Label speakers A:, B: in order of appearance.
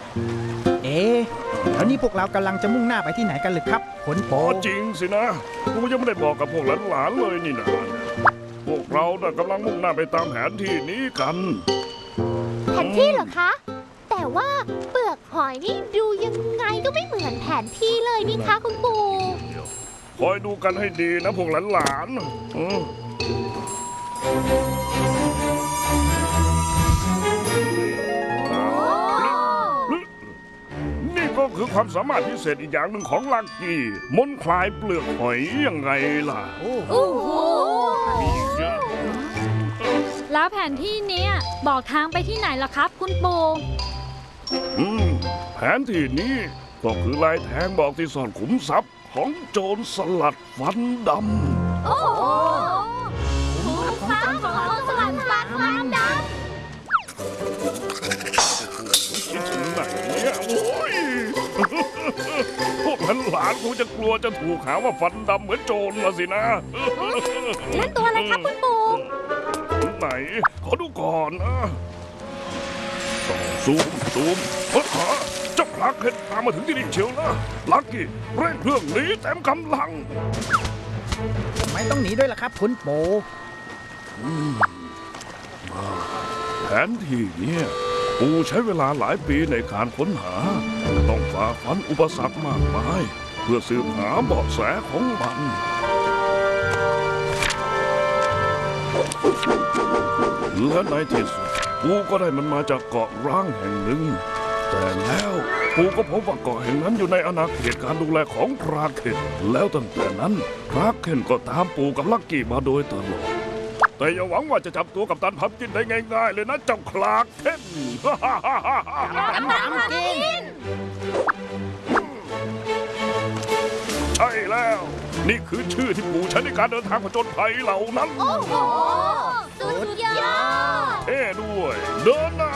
A: แล้วนี่พวกเรากำลังจะมุ่งหน้าไปที่ไหนกันหรือครับขนโป
B: จริงสินะกูยังไม่ได้บอกกับพวกหลานๆเลยนี่นะพวกเรากำลังมุ่งหน้าไปตามแผนที่นี้กัน
C: แผนที่เหรอคะแต่ว่าเปลือกหอยนี่ดูยังไงก็ไม่เหมือนแผนที่เลยนี่คะคุณปู่
B: คอยดูกันให้ดีนะพวกหลานๆนี่ก็คือความสามารถพิเศษอีกอย่างหนึ่งของลักกี้มนคลายเปลือกหอยยังไงล่ะ
C: โอ้โห
D: แล้วแผนที่นี้บอกทางไปที่ไหนล่ะครับคุณปู่
B: แผนที่นี้ก็คือลายแทงบอกที่ซ่อนขุมทรัพย์ของโจรสลัดฟันดำ
C: โอ้โหขุมทรัพย์ของโจรสลัดฟันดำ
B: ไหนเนี่ยโอ้ยพวกหลานคงจะกลัวจะถูกหาว่าฟันดำเหมือนโจรละสินะ
C: นั่นตัวอะไรครับคุณปู่
B: ไหนขอดูก่อนนะซูมเจ้าพลักเห็นตามมาถึงที่นี่เชียวนะลักกี้เร่งเครื่องหนีเต็มกำลัง
A: ไม่ต้องหนีด้วยล่ะครับคุณปู่
B: แผนที่นี้ปู่ใช้เวลาหลายปีในการค้นหาต้องฝ่าฟันอุปสรรคมากมายเพื่อสืบหาเบาะแสของมันและในที่สุดปู่ก็ได้มันมาจากเกาะร้างแห่งหนึ่งแต่แล้วปู่ก็พบว่าเกาะแห่งนั้นอยู่ในอาณาเขตการดูแลของคราเคนแล้วตั้งแต่นั้นคราเคนก็ตามปู่กับลักกี้มาโดยตลอดแต่อย่าหวังว่าจะจับตัวกัปตันพับกินได้ง่ายๆเลยนะเจ้าคราเคน
C: กัปตันพับกิน
B: ใช่แล้วนี่คือชื่อที่ปู่ใช้ในการเดินทางผจญภัยเหล่านั้น
C: โอ้โหสุดยอด
B: เท่ด้วยเดินหน้า